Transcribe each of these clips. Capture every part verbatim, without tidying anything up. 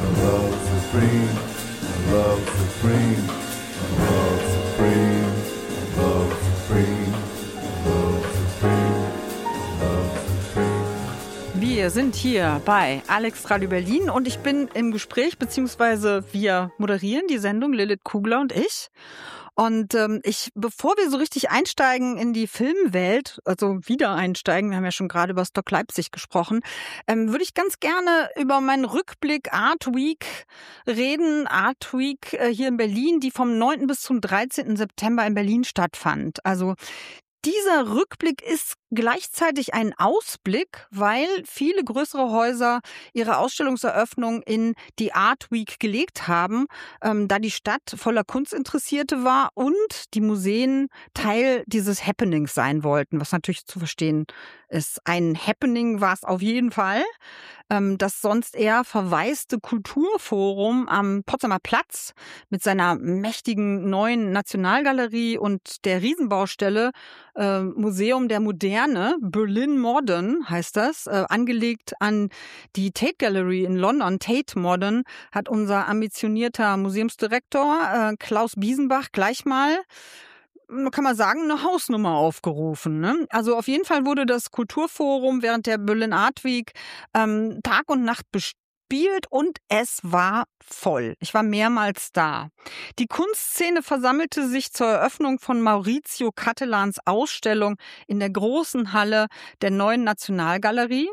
love supreme, love supreme, love supreme, love supreme, love supreme, love supreme. Wir sind hier bei Alex Radio Berlin und ich bin im Gespräch, beziehungsweise wir moderieren die Sendung, Lilith Kugler und ich. Und ähm, ich, bevor wir so richtig einsteigen in die Filmwelt, also wieder einsteigen, wir haben ja schon gerade über Stock Leipzig gesprochen, ähm, würde ich ganz gerne über meinen Rückblick Art Week reden. Art Week äh, hier in Berlin, die vom neunten bis zum dreizehnten September in Berlin stattfand. Also dieser Rückblick ist gleichzeitig ein Ausblick, weil viele größere Häuser ihre Ausstellungseröffnung in die Art Week gelegt haben, ähm, da die Stadt voller Kunstinteressierte war und die Museen Teil dieses Happenings sein wollten, was natürlich zu verstehen ist. Ein Happening war es auf jeden Fall. Ähm, das sonst eher verwaiste Kulturforum am Potsdamer Platz mit seiner mächtigen neuen Nationalgalerie und der Riesenbaustelle äh, Museum der Moderne, Berlin Modern heißt das, äh, angelegt an die Tate Gallery in London, Tate Modern, hat unser ambitionierter Museumsdirektor äh, Klaus Biesenbach gleich mal, kann man sagen, eine Hausnummer aufgerufen. Ne? Also auf jeden Fall wurde das Kulturforum während der Berlin Art Week ähm, Tag und Nacht bespielt. Und es war voll. Ich war mehrmals da. Die Kunstszene versammelte sich zur Eröffnung von Maurizio Cattelans Ausstellung in der großen Halle der neuen Nationalgalerie.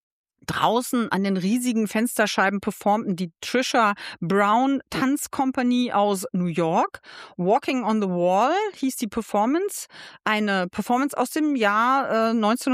Draußen an den riesigen Fensterscheiben performten die Trisha Brown Tanzcompany aus New York. Walking on the Wall hieß die Performance. Eine Performance aus dem Jahr äh,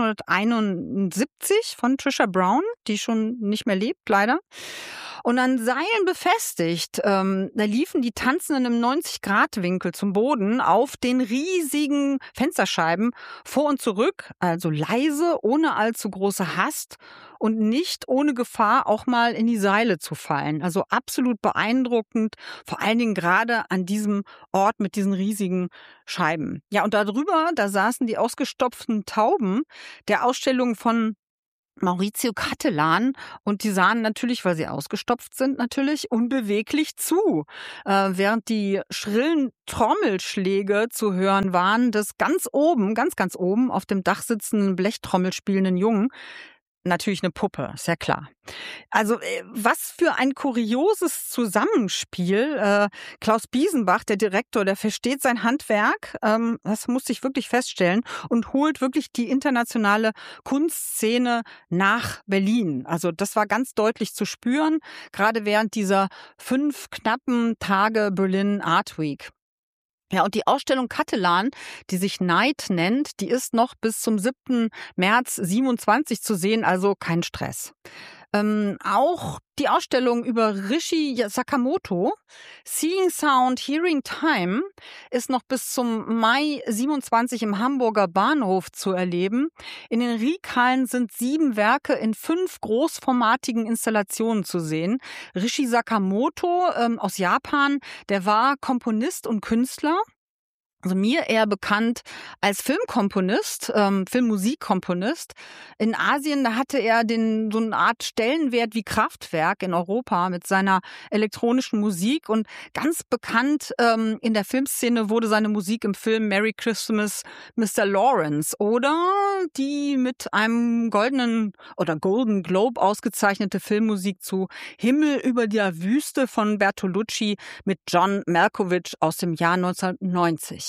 neunzehnhunderteinundsiebzig von Trisha Brown, die schon nicht mehr lebt, leider. Und an Seilen befestigt, ähm, da liefen die Tanzenden im neunzig-Grad-Winkel zum Boden auf den riesigen Fensterscheiben vor und zurück, also leise, ohne allzu große Hast und nicht ohne Gefahr, auch mal in die Seile zu fallen. Also absolut beeindruckend, vor allen Dingen gerade an diesem Ort mit diesen riesigen Scheiben. Ja, und darüber, da saßen die ausgestopften Tauben der Ausstellung von Maurizio Cattelan und die sahen natürlich, weil sie ausgestopft sind, natürlich unbeweglich zu, äh, während die schrillen Trommelschläge zu hören waren, des ganz oben, ganz, ganz oben auf dem Dach sitzenden Blechtrommel spielenden Jungen. Natürlich eine Puppe, ist ja klar. Also was für ein kurioses Zusammenspiel. Äh, Klaus Biesenbach, der Direktor, der versteht sein Handwerk, ähm, das musste ich wirklich feststellen, und holt wirklich die internationale Kunstszene nach Berlin. Also das war ganz deutlich zu spüren, gerade während dieser fünf knappen Tage Berlin Art Week. Ja, und die Ausstellung Cattelan, die sich Night nennt, die ist noch bis zum siebten März siebenundzwanzig zu sehen, also kein Stress. Ähm, auch die Ausstellung über Rishi Sakamoto, Seeing Sound, Hearing Time, ist noch bis zum Mai siebenundzwanzig im Hamburger Bahnhof zu erleben. In den Riekhallen sind sieben Werke in fünf großformatigen Installationen zu sehen. Rishi Sakamoto ähm, aus Japan, der war Komponist und Künstler. Also mir eher bekannt als Filmkomponist, ähm, Filmmusikkomponist. In Asien, da hatte er den, so eine Art Stellenwert wie Kraftwerk in Europa mit seiner elektronischen Musik. Und ganz bekannt ähm, in der Filmszene wurde seine Musik im Film Merry Christmas, Mister Lawrence oder die mit einem goldenen oder Golden Globe ausgezeichnete Filmmusik zu Himmel über der Wüste von Bertolucci mit John Malkovich aus dem Jahr neunzehnhundertneunzig.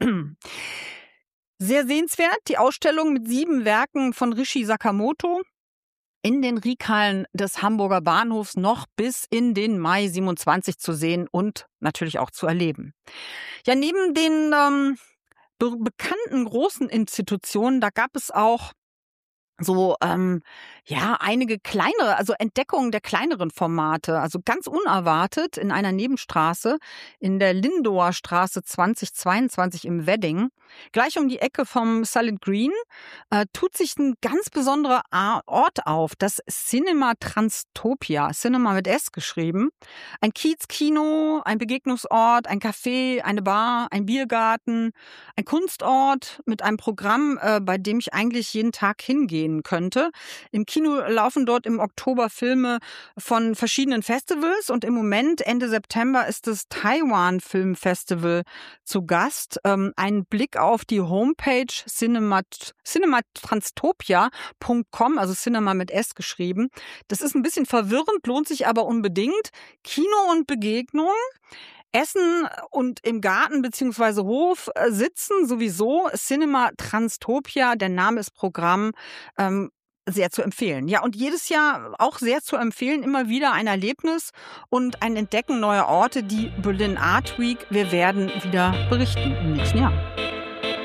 Sehr sehenswert, die Ausstellung mit sieben Werken von Rishi Sakamoto in den Riekhallen des Hamburger Bahnhofs noch bis in den Mai siebenundzwanzig zu sehen und natürlich auch zu erleben. Ja, neben den ähm, be- bekannten großen Institutionen, da gab es auch so, ähm, ja, einige kleinere, also Entdeckungen der kleineren Formate, also ganz unerwartet in einer Nebenstraße in der Lindower Straße zwanzig zweiundzwanzig im Wedding, gleich um die Ecke vom Silent Green, äh, tut sich ein ganz besonderer Ort auf, das Cinema Transtopia, Cinema mit S geschrieben. Ein Kiezkino, ein Begegnungsort, ein Café, eine Bar, ein Biergarten, ein Kunstort mit einem Programm, äh, bei dem ich eigentlich jeden Tag hingehen könnte. Im Kino laufen dort im Oktober Filme von verschiedenen Festivals und im Moment, Ende September, ist das Taiwan Film Festival zu Gast. Ähm, ein Blick auf die Homepage cinemat cinematranstopia punkt com, also Cinema mit S geschrieben. Das ist ein bisschen verwirrend, lohnt sich aber unbedingt. Kino und Begegnung. Essen und im Garten bzw. Hof äh, sitzen sowieso. Cinema Transtopia, der Name ist Programm, ähm, sehr zu empfehlen. Ja, und jedes Jahr auch sehr zu empfehlen, immer wieder ein Erlebnis und ein Entdecken neuer Orte, die Berlin Art Week. Wir werden wieder berichten im nächsten Jahr.